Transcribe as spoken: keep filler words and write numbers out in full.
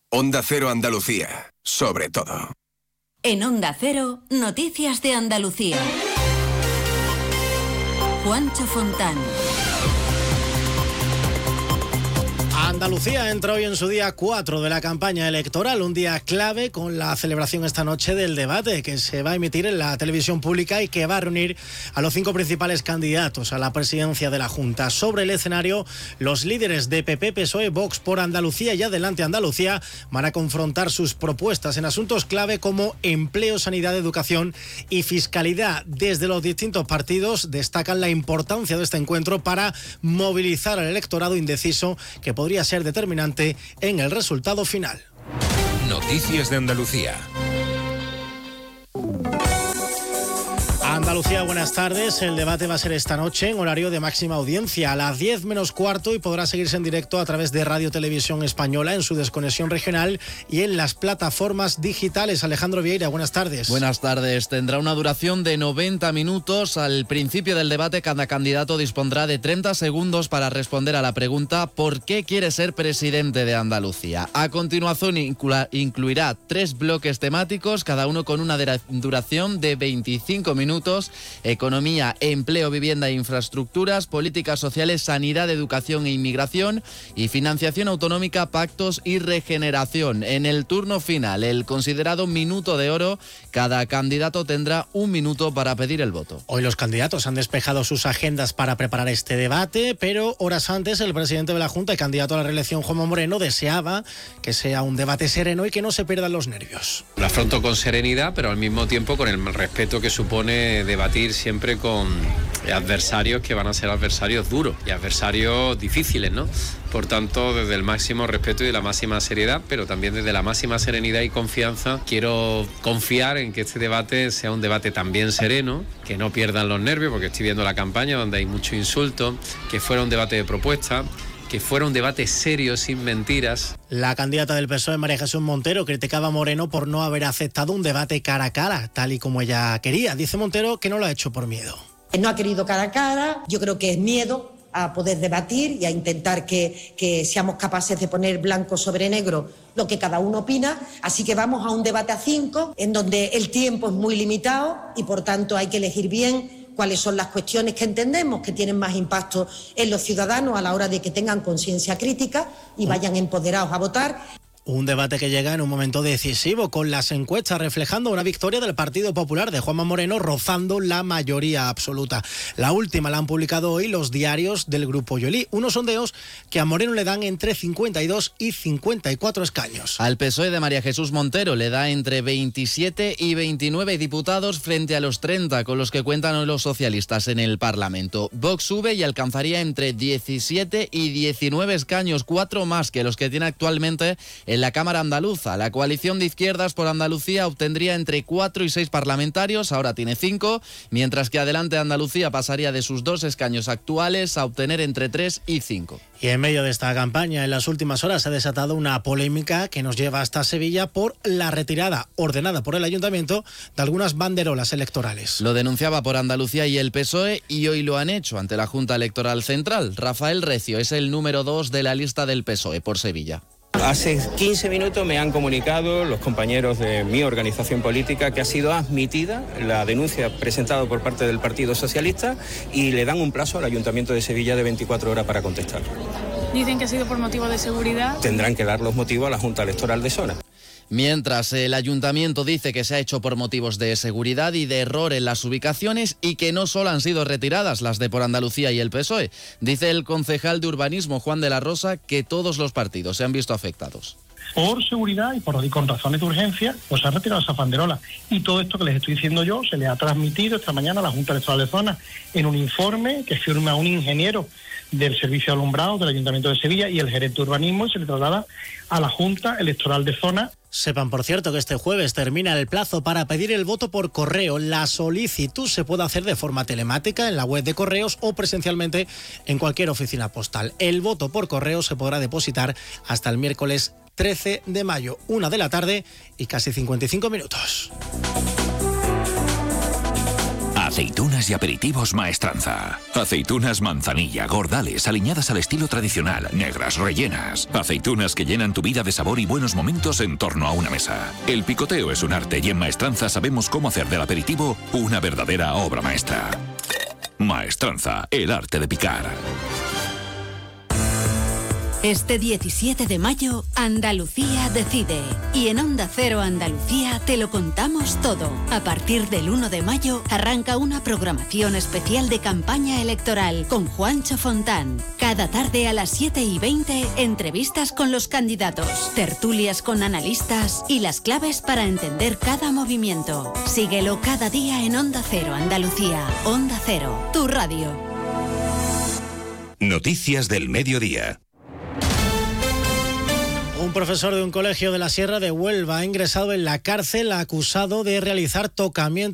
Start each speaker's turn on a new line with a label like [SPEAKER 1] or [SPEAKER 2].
[SPEAKER 1] Onda Cero Andalucía, sobre todo.
[SPEAKER 2] En Onda Cero, Noticias de Andalucía. Juancho Fontán.
[SPEAKER 3] Andalucía entra hoy en su día cuatro de la campaña electoral, un día clave con la celebración esta noche del debate que se va a emitir en la televisión pública y que va a reunir a los cinco principales candidatos a la presidencia de la Junta. Sobre el escenario, los líderes de P P, P S O E, Vox por Andalucía y Adelante Andalucía van a confrontar sus propuestas en asuntos clave como empleo, sanidad, educación y fiscalidad. Desde los distintos partidos destacan la importancia de este encuentro para movilizar al electorado indeciso que podría ser determinante en el resultado final.
[SPEAKER 4] Noticias de Andalucía.
[SPEAKER 3] Andalucía, buenas tardes. El debate va a ser esta noche en horario de máxima audiencia a las diez menos cuarto y podrá seguirse en directo a través de Radio Televisión Española en su desconexión regional y en las plataformas digitales. Alejandro Vieira, buenas tardes.
[SPEAKER 5] Buenas tardes. Tendrá una duración de noventa minutos. Al principio del debate, cada candidato dispondrá de treinta segundos para responder a la pregunta ¿por qué quiere ser presidente de Andalucía? A continuación inclu- incluirá tres bloques temáticos, cada uno con una duración de veinticinco minutos. Economía, empleo, vivienda e infraestructuras, políticas sociales, sanidad, educación e inmigración y financiación autonómica, pactos y regeneración. En el turno final, el considerado minuto de oro, cada candidato tendrá un minuto para pedir el voto.
[SPEAKER 3] Hoy los candidatos han despejado sus agendas para preparar este debate, pero horas antes el presidente de la Junta y candidato a la reelección, Juanma Moreno, deseaba que sea un debate sereno y que no se pierdan los nervios.
[SPEAKER 6] Lo afronto con serenidad, pero al mismo tiempo con el respeto que supone debatir siempre con adversarios que van a ser adversarios duros y adversarios difíciles, ¿no? Por tanto, desde el máximo respeto y de la máxima seriedad, pero también desde la máxima serenidad y confianza, quiero confiar en que este debate sea un debate también sereno, que no pierdan los nervios, porque estoy viendo la campaña donde hay mucho insulto, que fuera un debate de propuestas, que fuera un debate serio, sin mentiras.
[SPEAKER 3] La candidata del P S O E, María Jesús Montero, criticaba a Moreno por no haber aceptado un debate cara a cara, tal y como ella quería. Dice Montero que no lo ha hecho por miedo.
[SPEAKER 7] No ha querido cara a cara, yo creo que es miedo a poder debatir y a intentar que, que seamos capaces de poner blanco sobre negro lo que cada uno opina. Así que vamos a un debate a cinco, en donde el tiempo es muy limitado y por tanto hay que elegir bien cuáles son las cuestiones que entendemos que tienen más impacto en los ciudadanos a la hora de que tengan conciencia crítica y vayan empoderados a votar.
[SPEAKER 3] Un debate que llega en un momento decisivo, con las encuestas reflejando una victoria del Partido Popular de Juanma Moreno, rozando la mayoría absoluta. La última la han publicado hoy los diarios del Grupo Yolí, unos sondeos que a Moreno le dan entre cincuenta y dos y cincuenta y cuatro escaños.
[SPEAKER 5] Al P S O E de María Jesús Montero le da entre veintisiete y veintinueve diputados frente a los treinta con los que cuentan hoy los socialistas en el Parlamento. Vox sube y alcanzaría entre diecisiete y diecinueve escaños, cuatro más que los que tiene actualmente en la Cámara Andaluza. La coalición de izquierdas por Andalucía obtendría entre cuatro y seis parlamentarios, ahora tiene cinco, mientras que Adelante Andalucía pasaría de sus dos escaños actuales a obtener entre tres y cinco.
[SPEAKER 3] Y en medio de esta campaña, en las últimas horas se ha desatado una polémica que nos lleva hasta Sevilla por la retirada ordenada por el Ayuntamiento de algunas banderolas electorales.
[SPEAKER 5] Lo denunciaba por Andalucía y el P S O E y hoy lo han hecho ante la Junta Electoral Central. Rafael Recio es el número dos de la lista del P S O E por Sevilla.
[SPEAKER 8] Hace quince minutos me han comunicado los compañeros de mi organización política que ha sido admitida la denuncia presentada por parte del Partido Socialista y le dan un plazo al Ayuntamiento de Sevilla de veinticuatro horas para contestar.
[SPEAKER 9] Dicen que ha sido por motivo de seguridad.
[SPEAKER 8] Tendrán que dar los motivos a la Junta Electoral de Zona.
[SPEAKER 5] Mientras el Ayuntamiento dice que se ha hecho por motivos de seguridad y de error en las ubicaciones y que no solo han sido retiradas las de por Andalucía y el P S O E. Dice el concejal de Urbanismo, Juan de la Rosa, que todos los partidos se han visto afectados.
[SPEAKER 10] Por seguridad y por y con razones de urgencia, pues se han retirado esas banderolas. Y todo esto que les estoy diciendo yo se les ha transmitido esta mañana a la Junta Electoral de Zona en un informe que firma un ingeniero del Servicio de Alumbrado del Ayuntamiento de Sevilla y el gerente de urbanismo, y se le traslada a la Junta Electoral de Zona.
[SPEAKER 3] Sepan, por cierto, que este jueves termina el plazo para pedir el voto por correo. La solicitud se puede hacer de forma telemática en la web de Correos o presencialmente en cualquier oficina postal. El voto por correo se podrá depositar hasta el miércoles trece de mayo, una de la tarde y casi cincuenta y cinco minutos.
[SPEAKER 11] Aceitunas y aperitivos Maestranza. Aceitunas manzanilla, gordales, aliñadas al estilo tradicional, negras, rellenas. Aceitunas que llenan tu vida de sabor y buenos momentos en torno a una mesa. El picoteo es un arte y en Maestranza sabemos cómo hacer del aperitivo una verdadera obra maestra. Maestranza, el arte de picar.
[SPEAKER 2] Este diecisiete de mayo, Andalucía decide. Y en Onda Cero Andalucía te lo contamos todo. A partir del uno de mayo, arranca una programación especial de campaña electoral con Juancho Fontán. Cada tarde a las siete y veinte, entrevistas con los candidatos, tertulias con analistas y las claves para entender cada movimiento. Síguelo cada día en Onda Cero Andalucía. Onda Cero, tu radio.
[SPEAKER 4] Noticias del mediodía.
[SPEAKER 3] Un profesor de un colegio de la Sierra de Huelva ha ingresado en la cárcel acusado de realizar tocamientos